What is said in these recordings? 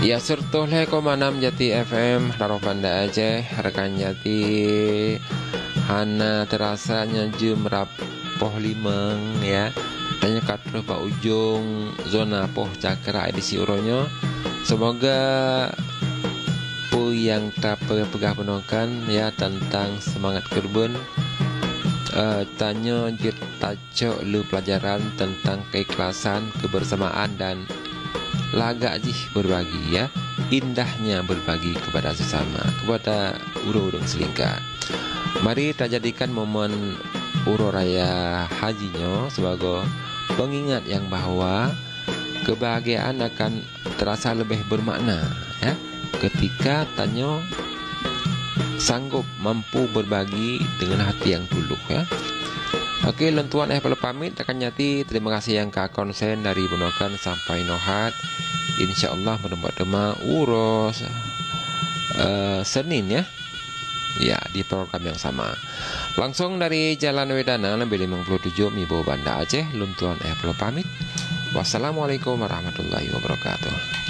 Ya sertuh le komanam Jati FM Daro Banda Aceh rekan Jati Hana terasanya jam rapoh limeng ya. Tanya katro Pak ujung zona poh cakra edisi uronyo. Semoga pu yang tak pegah penokan ya tentang semangat kerbun. Tanya jit taco lu pelajaran tentang keikhlasan, kebersamaan dan lagak jih berbagi ya. Indahnya berbagi kepada sesama, kepada urung-urung selingkah. Mari kita jadikan momen uro raya hajinya sebagai pengingat yang bahwa kebahagiaan akan terasa lebih bermakna ya ketika tanyo sanggup mampu berbagi dengan hati yang tulus ya. Oke, lentuan perlu pamit akan nyati. Terima kasih yang kak konsen dari Bunokan sampai Nohat. Insyaallah berdemak uros Senin ya. Ya, di program yang sama. Langsung dari Jalan Wedana lebih 57 Mibo Banda Aceh. Luntuan perlu pamit. Wassalamualaikum warahmatullahi wabarakatuh.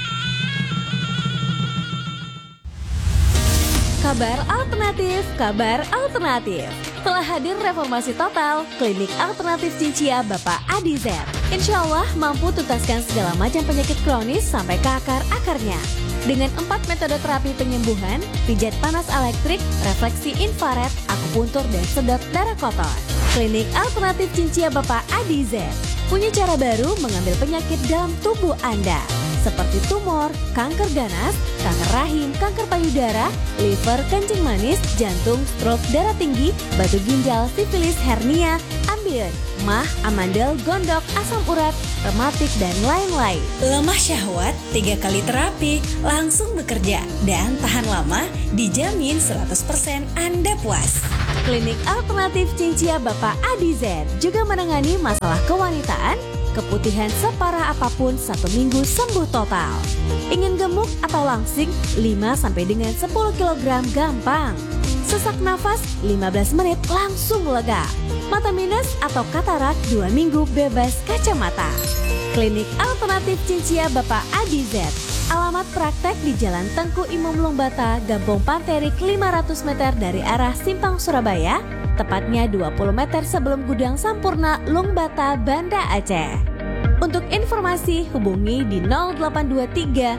Kabar alternatif. Telah hadir reformasi total Klinik Alternatif Cincia Bapak Adi Z. Insya Allah mampu tuntaskan segala macam penyakit kronis sampai ke akar-akarnya. Dengan 4 metode terapi penyembuhan, pijat panas elektrik, refleksi infrared, akupuntur dan sedot darah kotor. Klinik Alternatif Cincia Bapak Adi Z punya cara baru mengambil penyakit dalam tubuh Anda, seperti tumor, kanker ganas, kanker rahim, kanker payudara, liver, kencing manis, jantung, stroke, darah tinggi, batu ginjal, sifilis, hernia, ambeien, mah, amandel, gondok, asam urat, rematik, dan lain-lain. Lemah syahwat, 3 kali terapi, langsung bekerja, dan tahan lama, dijamin 100% Anda puas. Klinik Alternatif Cincia Bapak Adi Z juga menangani masalah kewanitaan, keputihan separah apapun 1 minggu sembuh total. Ingin gemuk atau langsing 5 sampai dengan 10 kg gampang. Sesak nafas 15 menit langsung lega. Mata minus atau katarak 2 minggu bebas kacamata. Klinik Alternatif Cincia Bapak Adi Z. Alamat praktek di Jalan Tengku Imam Lungbata, Gampong Panterik 500 meter dari arah Simpang Surabaya, tepatnya 20 meter sebelum Gudang Sampurna Lungbata, Banda Aceh. Untuk informasi hubungi di 0823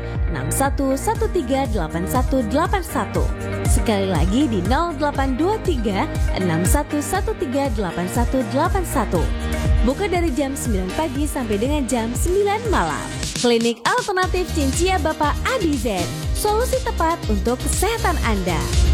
61138181. Sekali lagi di 0823 61138181. Buka dari jam 9 pagi sampai dengan jam 9 malam. Klinik Alternatif Cincia Bapak Adi Z, solusi tepat untuk kesehatan Anda.